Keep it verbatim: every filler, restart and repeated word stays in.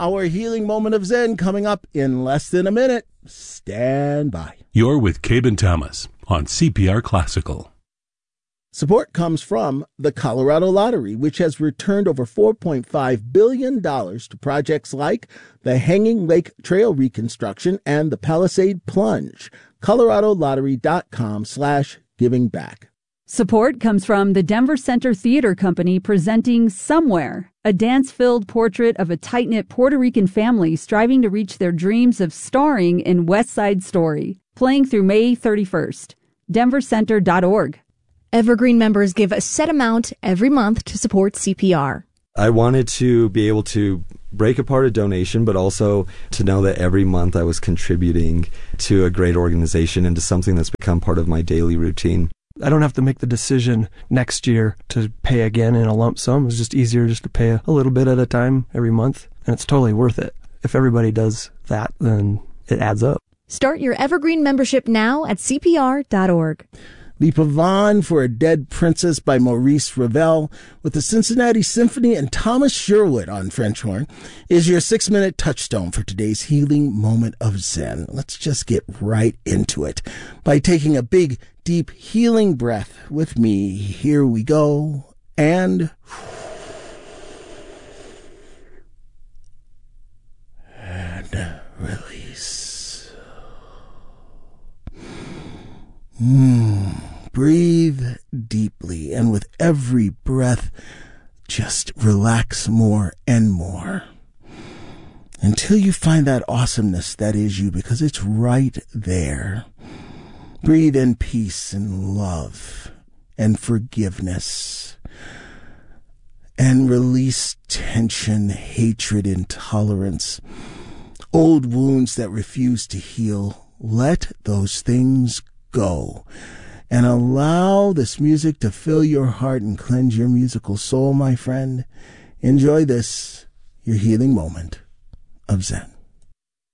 our healing moment of Zen coming up in less than a minute. Stand by. You're with Cabe and Thomas on C P R Classical. Support comes from the Colorado Lottery, which has returned over four point five billion dollars to projects like the Hanging Lake Trail reconstruction and the Palisade Plunge. ColoradoLottery.com slash giving back. Support comes from the Denver Center Theater Company presenting Somewhere, a dance-filled portrait of a tight-knit Puerto Rican family striving to reach their dreams of starring in West Side Story. Playing through May thirty-first. denver center dot org. Evergreen members give a set amount every month to support C P R. I wanted to be able to break apart a donation, but also to know that every month I was contributing to a great organization and to something that's become part of my daily routine. I don't have to make the decision next year to pay again in a lump sum. It's just easier just to pay a little bit at a time every month, and it's totally worth it. If everybody does that, then it adds up. Start your Evergreen membership now at C P R dot org. The Pavane for a Dead Princess by Maurice Ravel with the Cincinnati Symphony and Thomas Sherwood on French horn is your six-minute touchstone for today's healing moment of Zen. Let's just get right into it by taking a big, deep, healing breath with me. Here we go. And... and release. Hmm. Breathe deeply, and with every breath, just relax more and more until you find that awesomeness that is you, because it's right there. Breathe in peace and love and forgiveness, and release tension, hatred, intolerance, old wounds that refuse to heal. Let those things go. And allow this music to fill your heart and cleanse your musical soul, my friend. Enjoy this, your healing moment of Zen.